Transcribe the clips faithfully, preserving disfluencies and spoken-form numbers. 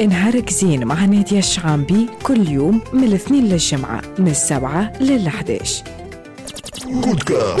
نهارك زين مع نادية الشعامبي كل يوم من الاثنين للجمعة من السبعة للحداش. كودكار.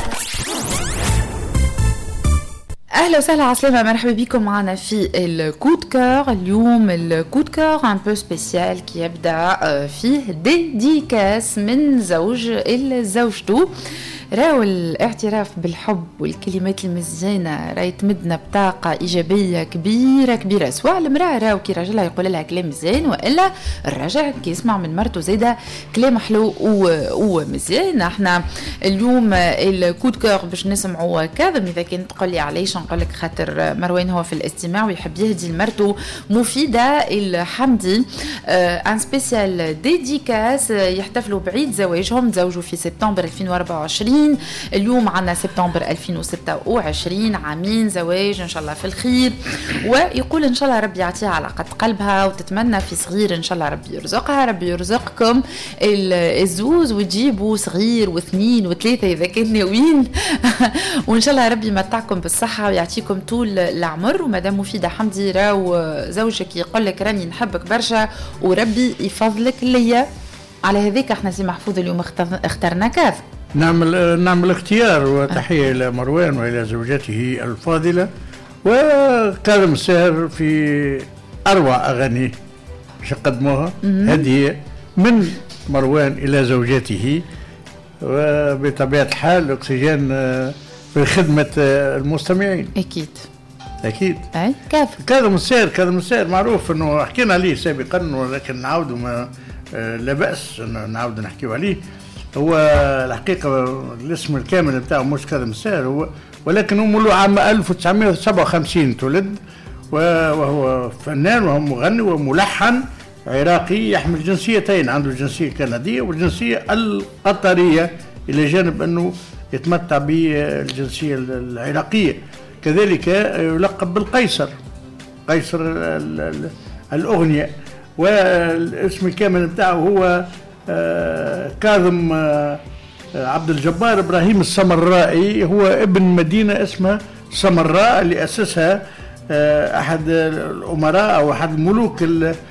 اهلا وسهلا عسلامة، مرحبا بكم معنا في الكودكار. اليوم الكودكار ان بو سبيسيال كي يبدا فيه ديديكاس من زوج الزوجتو. راهو الاعتراف بالحب والكلمات المزيانة راهي تمدنا بطاقة إيجابية كبيرة كبيرة، سواء المرأة راهو كي راجلها يقول لها كلام مزيان، وإلا الرجل كي يسمع من مرته زيادة كلام حلو ومزيان. احنا اليوم الكود كور باش نسمعوا كاظم. إذا كنت تقول لي علاش نقول لك خاطر مروان هو في الاستماع ويحب يهدي لمرته مفيدة الحمدي ان سبيسيال ديديكاس. يحتفلوا بعيد زواجهم، تزوجوا في سبتمبر ألفين وأربعة وعشرين، اليوم عنا سبتمبر ألفين وستة وعشرين، عامين زواج ان شاء الله في الخير. ويقول ان شاء الله ربي يعطيها على قد قلبها وتتمنى في صغير ان شاء الله ربي يرزقها، ربي يرزقكم الزوز وتجيبوا صغير واثنين وثلاثه اذا كان ناويين وان شاء الله ربي يمتعكم بالصحه ويعطيكم طول العمر. ومدام مفيده حمدي راو زوجك يقول لك راني نحبك برشا وربي يفضلك ليا. على هذيك احنا سي محفوظ اليوم اخترنا كاف نعمل نعمل اختيار. وتحية إلى مروان وإلى زوجته الفاضلة وكاظم الساهر في أروع أغاني قدموها هدية من مروان إلى زوجته، وبطبيعة الحال الأكسجين في خدمة المستمعين. أكيد أكيد. أي كيف كاظم الساهر كاظم الساهر معروف إنه حكينا عليه سابقا، ولكن نعود ما لا بأس نعود نحكي عليه. هو الحقيقة الاسم الكامل بتاعه مش كاظم الساهر هو، ولكن هو مولود عام ألف وتسعمائة وسبعة وخمسين تولد، وهو فنان وهو مغني وملحن عراقي يحمل جنسيتين، عنده الجنسية الكندية والجنسية القطرية إلى جانب أنه يتمتع بالجنسية العراقية. كذلك يلقب بالقيصر، قيصر الأغنية. والاسم الكامل بتاعه هو كاظم عبد الجبار إبراهيم السمرائي. هو ابن مدينة اسمها سمراء اللي أسسها أحد الأمراء أو أحد الملوك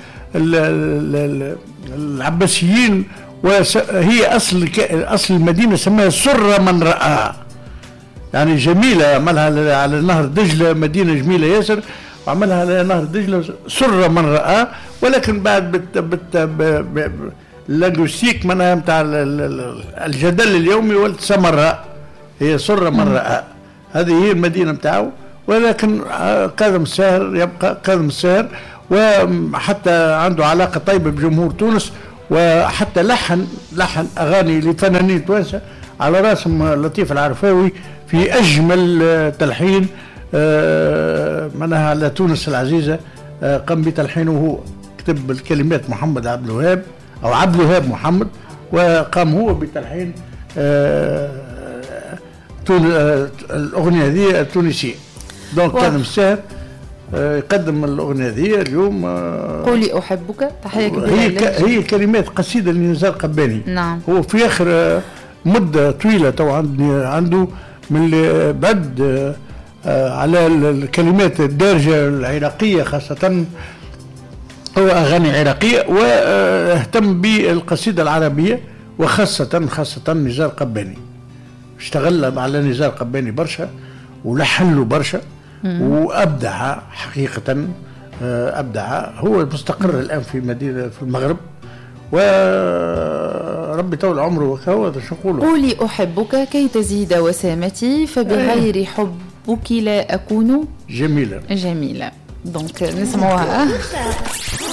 العباسيين، وهي أصل أصل المدينة سماها سر من رآها، يعني جميلة. عملها على نهر دجلة، مدينة جميلة ياسر، وعملها على نهر دجلة سر من رآه. ولكن بعد بت بت اللانجوستيك منها متاع الجدل اليومي والسمراء هي سر من رآه، هذه هي المدينة متاعه. ولكن كاظم الساهر يبقى كاظم الساهر، وحتى عنده علاقة طيبة بجمهور تونس، وحتى لحن لحن أغاني لفنانين توانسة على راسهم لطيف العرفاوي في أجمل تلحين منها على تونس العزيزة، قام بتلحينه هو، كتب الكلمات محمد عبد الوهاب أو عبد الوهاب محمد، وقام هو بتلحين الأغنية هذه التونسية. دونك كاظم الساهر يقدم الأغنية هذه اليوم. قولي أحبك، تحية كبيرة. هي هي كلمات قصيدة لنزار قباني. نعم. هو في آخر مدة طويلة تو عنده من بعد على الكلمات الدارجة العراقية، خاصة هو أغاني عراقية، واهتم بالقصيدة العربية، وخاصة خاصة نزار قباني. اشتغل على نزار قباني برشا ولحن له برشا وأبدع حقيقة، أبدع. هو مستقر الآن في مدينة في المغرب، وربي طول عمره وكهو. شو نقوله؟ قولي أحبك كي تزيد وسامتي، فبغير حبك لا أكون جميلة جميلة. دونك نسمعوها.